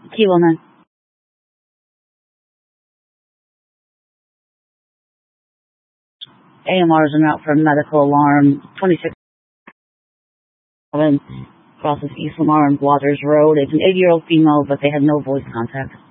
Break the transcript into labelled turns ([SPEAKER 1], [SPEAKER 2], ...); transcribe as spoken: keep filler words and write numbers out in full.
[SPEAKER 1] Kilo nine. A M Rs are out for a medical alarm. twenty-six crosses East Lamar and Waters Road. It's an eighty-year-old female, but they had no voice contact.